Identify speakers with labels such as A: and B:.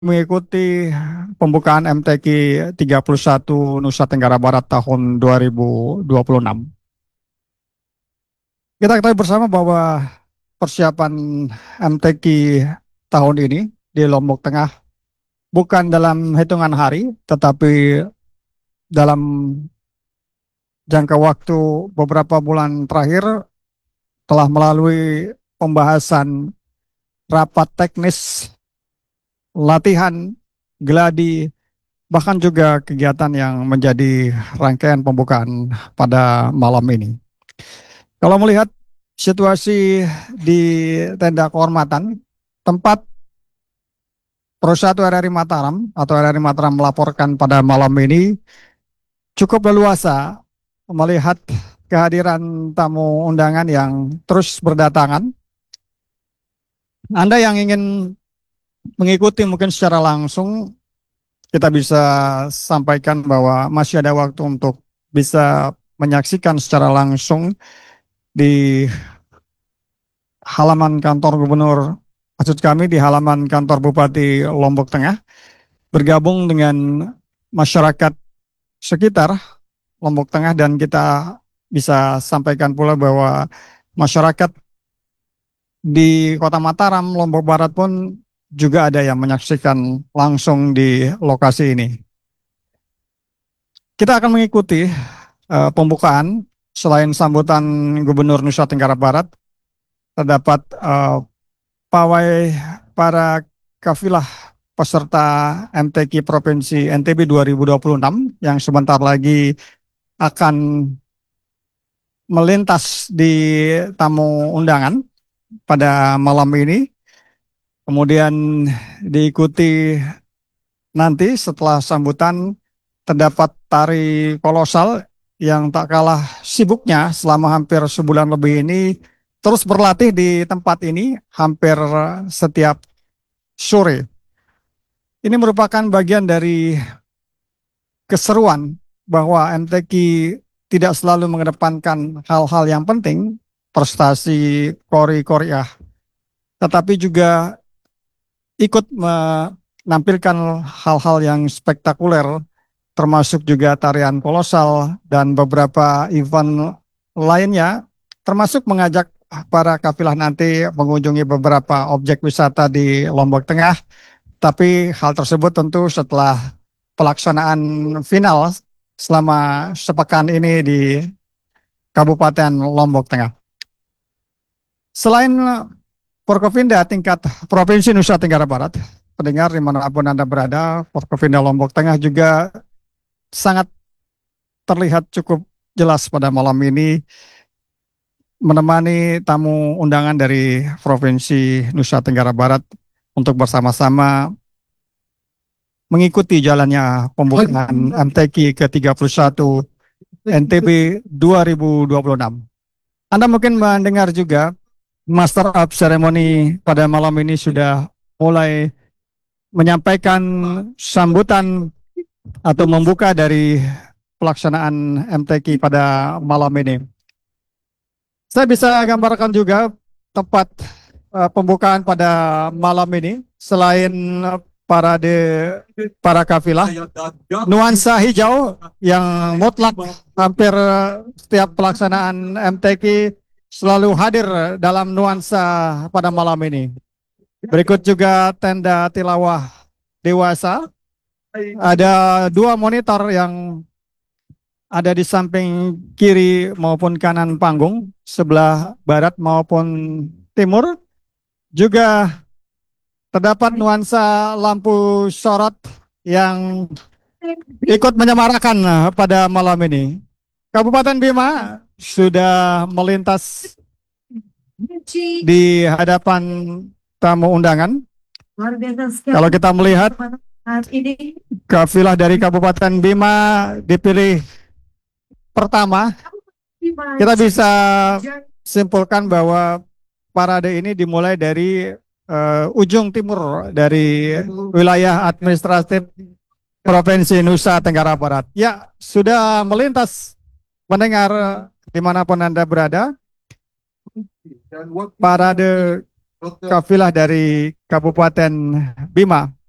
A: mengikuti pembukaan MTQ 31 Nusa Tenggara Barat tahun 2026. Kita ketahui bersama bahwa persiapan MTQ tahun ini di Lombok Tengah bukan dalam hitungan hari, tetapi dalam jangka waktu beberapa bulan terakhir telah melalui pembahasan rapat teknis, latihan, gladi, bahkan juga kegiatan yang menjadi rangkaian pembukaan pada malam ini. Kalau melihat situasi di tenda kehormatan, tempat Persatu RRI Mataram atau RRI Mataram melaporkan pada malam ini cukup leluasa melihat kehadiran tamu undangan yang terus berdatangan. Anda yang ingin mengikuti mungkin secara langsung, kita bisa sampaikan bahwa masih ada waktu untuk bisa menyaksikan secara langsung di halaman kantor gubernur, maksud kami di halaman kantor Bupati Lombok Tengah, bergabung dengan masyarakat sekitar Lombok Tengah, dan kita bisa sampaikan pula bahwa masyarakat di Kota Mataram, Lombok Barat pun juga ada yang menyaksikan langsung di lokasi ini. Kita akan mengikuti pembukaan. Selain sambutan Gubernur Nusa Tenggara Barat, terdapat pawai para kafilah peserta MTQ Provinsi NTB 2026 yang sebentar lagi akan melintas di tamu undangan pada malam ini. Kemudian diikuti nanti setelah sambutan terdapat tari kolosal yang tak kalah sibuknya selama hampir sebulan lebih ini, terus berlatih di tempat ini hampir setiap sore. Ini merupakan bagian dari keseruan bahwa MTQ tidak selalu mengedepankan hal-hal yang penting, prestasi kori-koriah, tetapi juga ikut menampilkan hal-hal yang spektakuler, termasuk juga tarian kolosal dan beberapa event lainnya, termasuk mengajak para kafilah nanti mengunjungi beberapa objek wisata di Lombok Tengah. Tapi hal tersebut tentu setelah pelaksanaan final selama sepekan ini di Kabupaten Lombok Tengah. Selain Forkopimda tingkat Provinsi Nusa Tenggara Barat, pendengar dimanapun Anda berada, Forkopimda Lombok Tengah juga sangat terlihat cukup jelas pada malam ini menemani tamu undangan dari Provinsi Nusa Tenggara Barat untuk bersama-sama mengikuti jalannya pembukaan MTQ ke-31 NTB 2026. Anda mungkin mendengar juga Master of Ceremony pada malam ini sudah mulai menyampaikan sambutan atau membuka dari pelaksanaan MTQ pada malam ini. Saya bisa gambarkan juga tempat pembukaan pada malam ini. Selain parade para kafilah, nuansa hijau yang mutlak hampir setiap pelaksanaan MTQ selalu hadir dalam nuansa pada malam ini. Berikut juga tenda tilawah dewasa. Ada dua monitor yang ada di samping kiri maupun kanan panggung, sebelah barat maupun timur. Juga terdapat nuansa lampu sorot yang ikut menyemarakan pada malam ini. Kabupaten Bima sudah melintas di hadapan tamu undangan. Kalau kita melihat kafilah dari Kabupaten Bima dipilih pertama, kita bisa simpulkan bahwa parade ini dimulai dari ujung timur dari wilayah administratif Provinsi Nusa Tenggara Barat. Ya, sudah melintas, mendengar dimanapun Anda berada, parade kafilah dari Kabupaten Bima